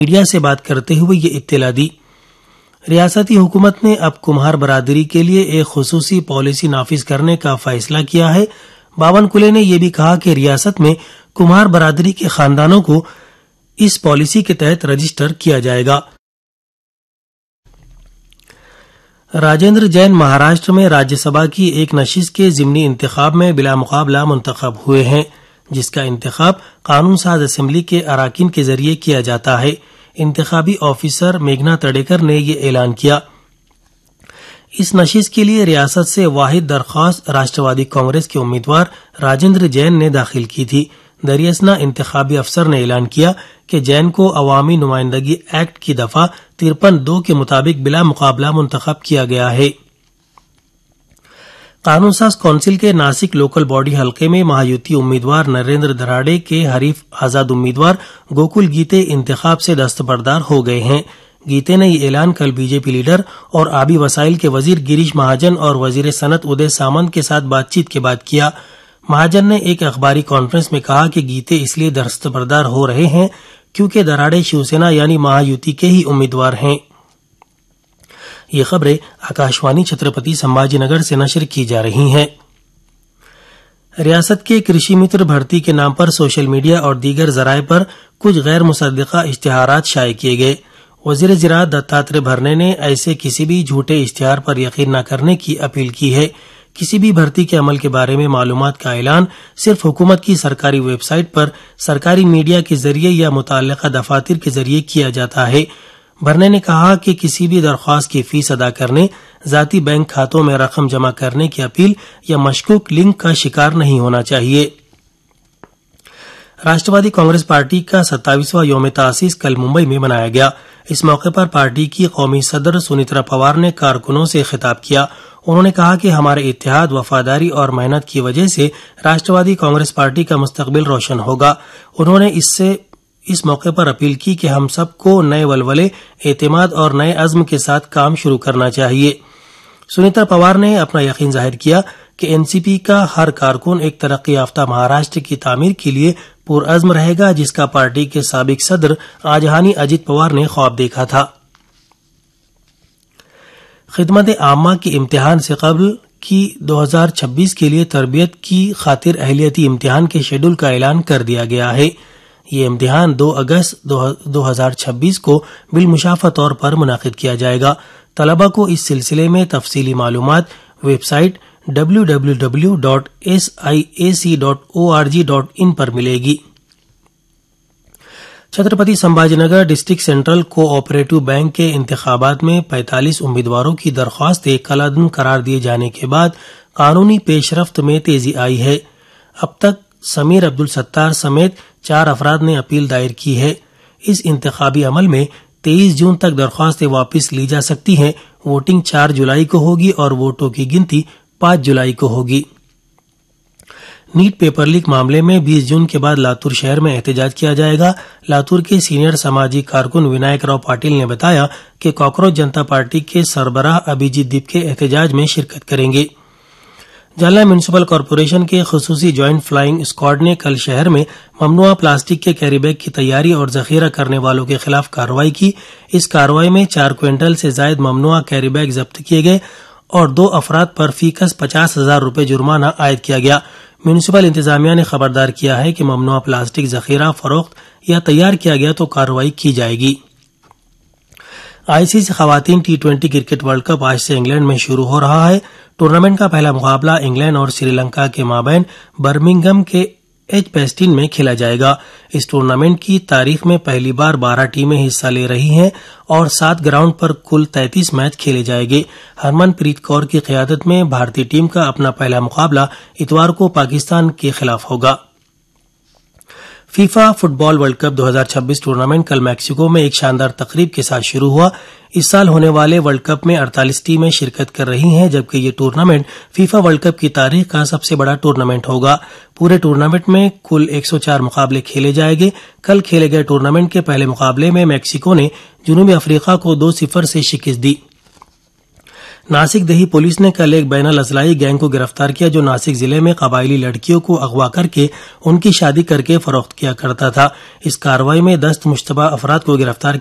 Media سے بات کرتے ہوئے یہ اطلاع دی۔ ریاستی حکومت نے اب کمہار برادری کے لیے ایک خصوصی پالیسی نافذ کرنے کا فیصلہ کیا ہے۔ باون کلے نے یہ بھی کہا کہ ریاست میں کمہار برادری کے خاندانوں کو اس پالیسی کے تحت رجسٹر کیا جائے گا۔ راجندر جین مہاراشٹر میں راجیہ سبھا کی ایک نشست کے ضمنی انتخاب میں بلا مقابلہ منتخب ہوئے ہیں، جس کا انتخاب قانون ساز اسمبلی کے اراکین کے ذریعے کیا جاتا ہے۔ انتخابی آفیسر میگھنا تڈیکر نے یہ اعلان کیا۔ اس نشست کے لیے ریاست سے واحد درخواست راشٹروادی کانگریس کے امیدوار راجندر جین نے داخل کی تھی۔ دریاسنا انتخابی افسر نے اعلان کیا کہ جین کو عوامی نمائندگی ایکٹ کی دفعہ 53(2) کے مطابق بلا مقابلہ منتخب کیا گیا ہے۔ قانون ساز کونسل کے ناسک لوکل باڈی حلقے میں مہایوتی امیدوار نریندر دھراڑے کے حریف آزاد امیدوار گوکل گیتے انتخاب سے دستبردار ہو گئے ہیں۔ گیتے نے یہ اعلان کل بی جے پی لیڈر اور آبی وسائل کے وزیر گریش مہاجن اور وزیر صنعت ادے سامنت کے ساتھ بات چیت کے بعد کیا۔ مہاجن نے ایک اخباری کانفرنس میں کہا کہ گیتے اس لیے دستبردار ہو رہے ہیں کیونکہ دھراڑے شیو سینا یعنی مہایوتی کے ہی امیدوار ہیں۔ یہ خبریں آکاشوانی چھترپتی سمبھاجی نگر سے نشر کی جا رہی ہیں۔ ریاست کے کرشی متر بھرتی کے نام پر سوشل میڈیا اور دیگر ذرائع پر کچھ غیر مصدقہ اشتہارات شائع کیے گئے۔ وزیر زراعت دتاتریہ بھرنے نے ایسے کسی بھی جھوٹے اشتہار پر یقین نہ کرنے کی اپیل کی ہے۔ کسی بھی بھرتی کے عمل کے بارے میں معلومات کا اعلان صرف حکومت کی سرکاری ویب سائٹ پر سرکاری میڈیا کے ذریعے یا متعلقہ دفاتر کے ذریعے کیا جاتا ہے۔ بھرنے نے کہا کہ کسی بھی درخواست کی فیس ادا کرنے، ذاتی بینک کھاتوں میں رقم جمع کرنے کی اپیل یا مشکوک لنک کا شکار نہیں ہونا چاہیے۔ راشٹروادی کانگریس پارٹی کا 27واں یوم تاسیس کل ممبئی میں منایا گیا۔ اس موقع پر پارٹی کی قومی صدر سنیترا پوار نے کارکنوں سے خطاب کیا۔ انہوں نے کہا کہ ہمارے اتحاد، وفاداری اور محنت کی وجہ سے راشٹروادی کانگریس پارٹی کا مستقبل روشن ہوگا۔ انہوں نے اس موقع پر اپیل کی کہ ہم سب کو نئے ولولے، اعتماد اور نئے عزم کے ساتھ کام شروع کرنا چاہیے۔ سنیترا پوار نے اپنا یقین ظاہر کیا کہ این سی پی کا ہر کارکن ایک ترقی یافتہ مہاراشٹر کی تعمیر کے لیے پرعزم رہے گا، جس کا پارٹی کے سابق صدر راجہانی اجیت پوار نے خواب دیکھا تھا۔ خدمت عامہ کے امتحان سے قبل کی 2026 کے لیے تربیت کی خاطر اہلیتی امتحان کے شیڈول کا اعلان کر دیا گیا ہے۔ یہ امتحان 2 اگست 2026 کو بالمشافہ طور پر منعقد کیا جائے گا۔ طلبہ کو اس سلسلے میں تفصیلی معلومات ویب سائٹ www.siac.org.in پر ملے گی۔ Chhatrapati Sambhaji Nagar district central cooperative bank کے انتخابات میں 45 امیدواروں کی درخواستیں کالعدم قرار دیے جانے کے بعد قانونی پیش رفت میں تیزی آئی ہے۔ اب تک سمیر عبدالستار سمیت 4 افراد نے اپیل دائر کی ہے۔ اس انتخابی عمل میں 23 جون تک درخواستیں واپس لی جا سکتی ہیں۔ ووٹنگ 4 جولائی کو ہوگی اور ووٹوں کی گنتی 5 جولائی کو ہوگی۔ نیٹ پیپر لیک معاملے میں 20 جون کے بعد لاتور شہر میں احتجاج کیا جائے گا۔ لاتور کے سینئر سماجی کارکن ونائک راؤ پاٹل نے بتایا کہ کاکروچ جنتا پارٹی کے سربراہ ابھیجیت دیپکے احتجاج میں شرکت کریں گے۔ جالنا میونسپل کارپوریشن کے خصوصی جوائنٹ فلائنگ اسکواڈ نے کل شہر میں ممنوعہ پلاسٹک کے کیری بیگ کی تیاری اور ذخیرہ کرنے والوں کے خلاف کارروائی کی۔ اس کارروائی میں 4 کوئنٹل سے زائد ممنوعہ کیری بیگ ضبط کیے گئے اور 2 افراد پر فی کس 50,000 روپے جرمانہ عائد کیا گیا۔ میونسپل انتظامیہ نے خبردار کیا ہے کہ ممنوعہ پلاسٹک ذخیرہ فروخت یا تیار کیا گیا تو کارروائی کی جائے گی۔ آئی سی سی خواتین T20 کرکٹ ورلڈ کپ آج سے انگلینڈ میں شروع ہو رہا ہے۔ ٹورنامنٹ کا پہلا مقابلہ انگلینڈ اور سری لنکا کے مابین برمنگھم کے ایچ پیسٹین میں کھیلا جائے گا۔ اس ٹورنامنٹ کی تاریخ میں پہلی بار 12 ٹیمیں حصہ لے رہی ہیں اور 7 گراؤنڈ پر کل 33 میچ کھیلے جائیں گے۔ ہرمن پریت کور کی قیادت میں بھارتی ٹیم کا اپنا پہلا مقابلہ اتوار کو پاکستان کے خلاف ہوگا۔ فیفا فٹ بال ورلڈ کپ 2026 ٹورنامنٹ کل میکسیکو میں ایک شاندار تقریب کے ساتھ شروع ہوا۔ اس سال ہونے والے ورلڈ کپ میں 48 ٹیمیں شرکت کر رہی ہیں، جبکہ یہ ٹورنامنٹ فیفا ورلڈ کپ کی تاریخ کا سب سے بڑا ٹورنامنٹ ہوگا۔ پورے ٹورنامنٹ میں کل 104 مقابلے کھیلے جائیں گے۔ کل کھیلے گئے ٹورنامنٹ کے پہلے مقابلے میں میکسیکو نے جنوبی افریقہ کو 2-0 سے شکست دی۔ ناسک دیہی پولیس نے کل ایک بین الاضلاعی گینگ کو گرفتار کیا جو ناسک ضلع میں قبائلی لڑکیوں کو اغوا کر کے ان کی شادی کر کے فروخت کیا کرتا تھا۔ اس کارروائی میں 10 مشتبہ افراد کو گرفتار